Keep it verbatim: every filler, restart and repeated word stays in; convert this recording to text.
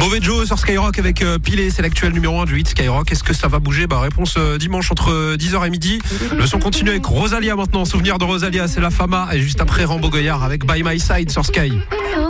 Mauvais Joe sur Skyrock avec euh, Pilé, c'est l'actuel numéro un du hit Skyrock. Est-ce que ça va bouger? Bah réponse euh, dimanche entre dix heures et midi. Le son continue avec Rosalia maintenant. Souvenir de Rosalia, c'est La Fama. Et juste après Rambo Goyard avec By My Side sur Sky.